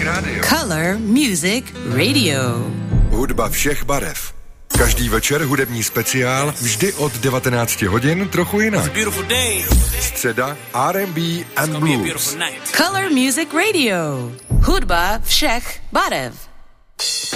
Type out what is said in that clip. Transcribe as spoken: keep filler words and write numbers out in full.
Color Music Radio. Hudba všech barev. Každý večer hudební speciál, vždy od devatenácti hodin, trochu jinak. Středa R and B and Blues. Color Music Radio. Hudba všech barev.